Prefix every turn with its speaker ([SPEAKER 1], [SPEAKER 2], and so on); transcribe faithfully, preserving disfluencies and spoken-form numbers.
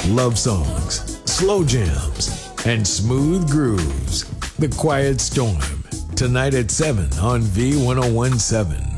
[SPEAKER 1] love songs, slow jams, and smooth grooves. The Quiet Storm, tonight at seven on V ten seventeen.